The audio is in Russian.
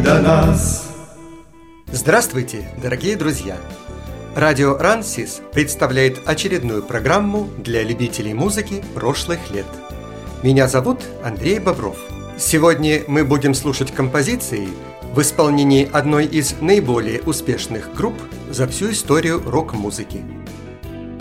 до нас. Здравствуйте, дорогие друзья! Радио Рансис представляет очередную программу для любителей музыки прошлых лет. Меня зовут Андрей Бобров. Сегодня мы будем слушать композиции в исполнении одной из наиболее успешных групп за всю историю рок-музыки.